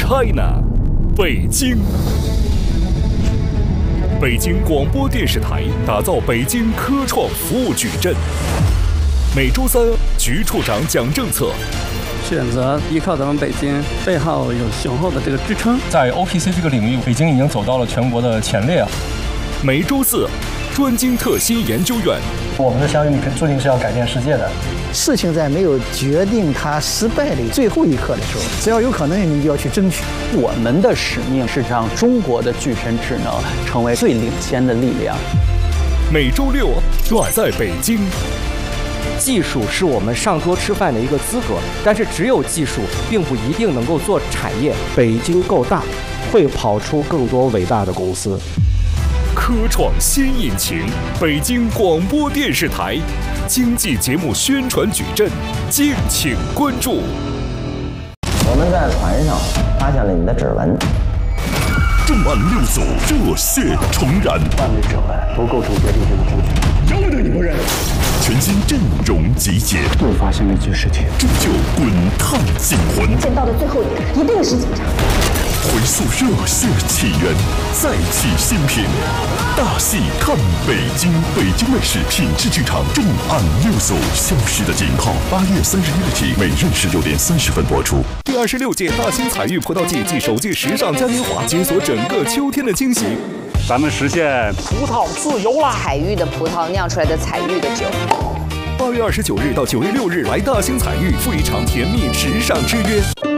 China， 北京。北京广播电视台打造北京科创服务矩阵。每周三，局处长讲政策。 选择依靠咱们北京背后有雄厚的这个支撑， 在 OPC 这个领域，北京已经走到了全国的前列。 每周四，专精特新研究院。 我们的相遇注定是要改变世界的。 事情在没有决定它失败的最后一刻的时候，只要有可能，你就要去争取。 我们的使命是让中国的具身智能成为最领先的力量。 每周六，我在北京。 技术是我们上桌吃饭的一个资格，但是只有技术并不一定能够做产业。 北京够大，会跑出更多伟大的公司。 科创新引擎，北京广播电视台经济节目宣传矩阵，敬请关注。 我们在船上发现了你的指纹。 重案六组热血重燃， 犯罪指纹不构成决定性的证据， 由得你不认。全新阵容集结， 又发现了一具尸体， 铸就滚烫惊魂。 见到的最后一个一定是警察。 回溯热血起源，再起新篇。大戏看北京，北京卫视品质剧场重案六组，消失的警号，8月31日起，每日19点30分播出。第26届大兴彩玉葡萄季暨首届时尚嘉年华，解锁整个秋天的惊喜。 咱们实现葡萄自由啦！ 彩玉的葡萄酿出来的彩玉的酒。 8月29日到9月6日，来大兴彩玉，赴一场甜蜜时尚之约。